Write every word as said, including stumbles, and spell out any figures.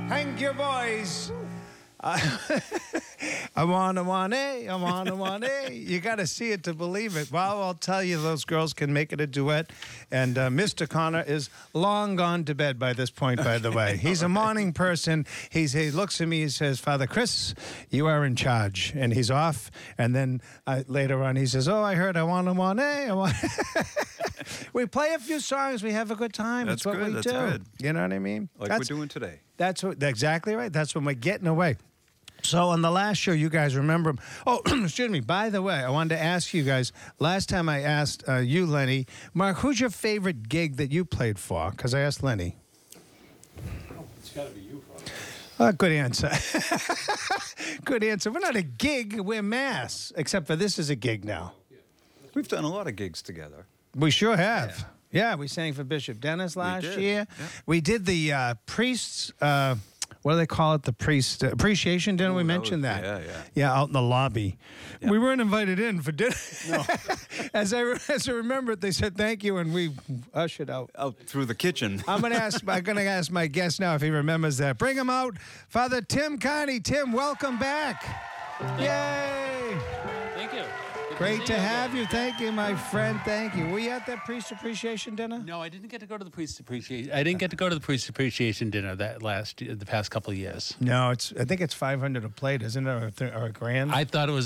Thank you, boys. I want to want a, I want to want a. You got to see it to believe it. Well, I'll tell you, those girls can make it a duet. And uh, Mister Connor is long gone to bed by this point, by the way. He's a morning person. He's, he looks at me, he says, Father Chris, you are in charge. And he's off. And then uh, later on, he says, oh, I heard I want to want a. I want we play a few songs. We have a good time. That's That's what good, we that's do. good. You know what I mean? Like That's- we're doing today. That's what, exactly right. That's when we're getting away. So on the last show, you guys remember. Oh, excuse me. By the way, I wanted to ask you guys. Last time I asked uh, you, Lenny, Mark, who's your favorite gig that you played for? Because I asked Lenny. It's got to be you, Father. Uh, good answer. Good answer. We're not a gig. We're mass. Except for this is a gig now. We've done a lot of gigs together. We sure have. Yeah, we sang for Bishop Dennis last did, year. yeah. We did the uh, priests. Uh, what do they call it? The priest uh, appreciation dinner. Ooh, we that mentioned was- that. yeah, yeah. Yeah, out in the lobby. Yeah. We weren't invited in for dinner. No. as I re- as I remember it, they said thank you, and we ushered out. Out through the kitchen. I'm gonna ask. I'm gonna ask my guest now if he remembers that. Bring him out, Father Tim Carney. Tim, welcome back. Yay! Thank you. Good Great see to you have again. you. Thank you, my friend. Thank you. Were you at that priest appreciation dinner? No, I didn't get to go to the priest appreciation. I didn't get to go to the priest appreciation dinner that last the past couple of years. No, it's. I think it's five hundred a plate, isn't it, or, th- or a grand? I thought it was